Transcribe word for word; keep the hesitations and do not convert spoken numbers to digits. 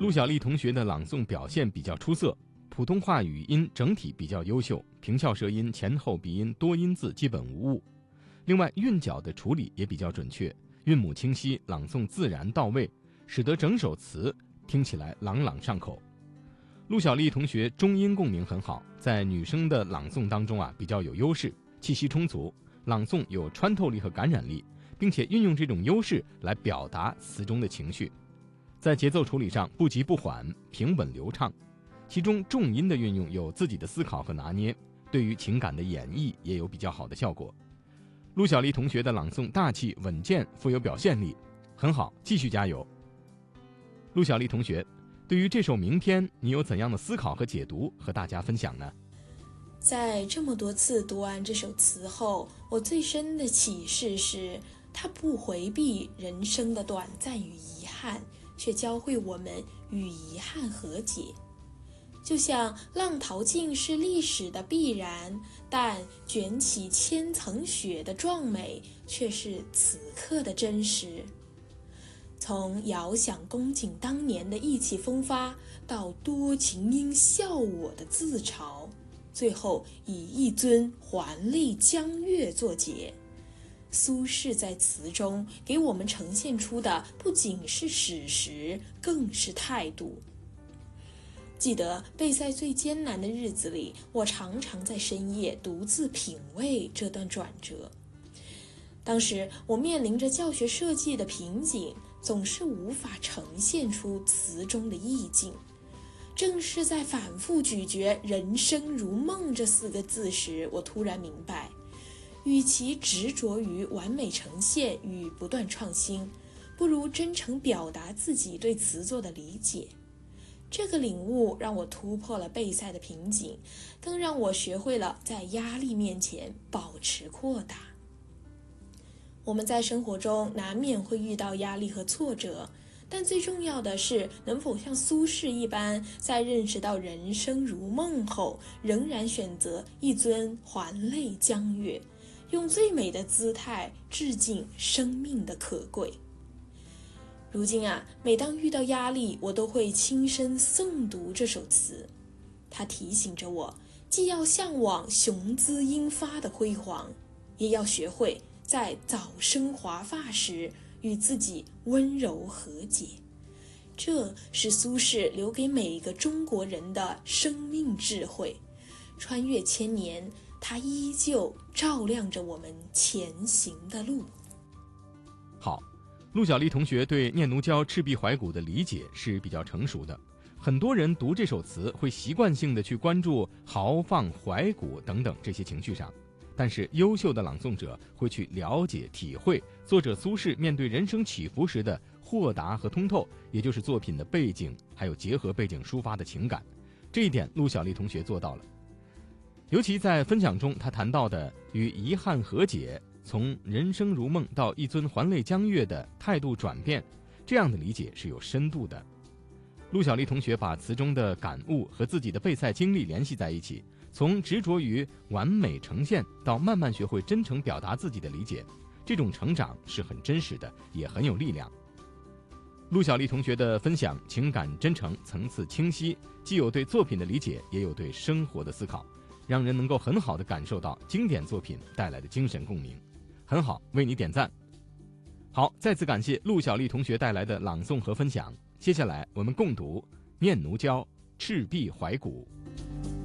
陆小丽同学的朗诵表现比较出色，普通话语音整体比较优秀，平翘舌音、前后鼻音、多音字基本无误。另外，韵脚的处理也比较准确，韵母清晰，朗诵自然到位，使得整首词听起来朗朗上口。陆小丽同学中音共鸣很好，在女生的朗诵当中啊比较有优势，气息充足，朗诵有穿透力和感染力，并且运用这种优势来表达词中的情绪。在节奏处理上不急不缓，平稳流畅，其中重音的运用有自己的思考和拿捏，对于情感的演绎也有比较好的效果。陆小丽同学的朗诵大气稳健，富有表现力，很好，继续加油。陆小丽同学，对于这首名篇，你有怎样的思考和解读和大家分享呢？ 在这么多次读完这首词后，我最深的启示是，它不回避人生的短暂与遗憾，却教会我们与遗憾和解。就像浪淘尽是历史的必然，但卷起千层雪的壮美却是此刻的真实。从遥想公瑾当年的意气风发，到多情应笑我的自嘲，最后以一尊还酹江月作结。苏轼在词中给我们呈现出的不仅是史实，更是态度。记得备赛最艰难的日子里，我常常在深夜独自品味这段转折。当时我面临着教学设计的瓶颈，总是无法呈现出词中的意境。正是在反复咀嚼人生如梦这四个字时，我突然明白，与其执着于完美呈现与不断创新，不如真诚表达自己对词作的理解。这个领悟让我突破了备赛的瓶颈，更让我学会了在压力面前保持豁达。我们在生活中难免会遇到压力和挫折，但最重要的是能否像苏轼一般，在认识到人生如梦后，仍然选择一尊还酹江月，用最美的姿态致敬生命的可贵。如今啊，每当遇到压力，我都会轻声诵读这首词。它提醒着我，既要向往雄姿英发的辉煌，也要学会在早生华发时与自己温柔和解。这是苏轼留给每一个中国人的生命智慧。穿越千年，它依旧照亮着我们前行的路。 好，陆小丽同学对念奴娇·赤壁怀古的理解是比较成熟的。很多人读这首词会习惯性的去关注豪放、怀古等等这些情绪上，但是优秀的朗诵者会去了解、体会作者苏轼面对人生起伏时的豁达和通透，也就是作品的背景，还有结合背景抒发的情感。这一点陆小丽同学做到了。尤其在分享中，他谈到的与遗憾和解，从人生如梦到一尊还酹江月的态度转变，这样的理解是有深度的。陆小丽同学把词中的感悟和自己的备赛经历联系在一起，从执着于完美呈现到慢慢学会真诚表达自己的理解，这种成长是很真实的，也很有力量。陆小丽同学的分享情感真诚，层次清晰，既有对作品的理解，也有对生活的思考，让人能够很好地感受到经典作品带来的精神共鸣。很好，为你点赞。好，再次感谢陆小丽同学带来的朗诵和分享。接下来我们共读《念奴娇·赤壁怀古》。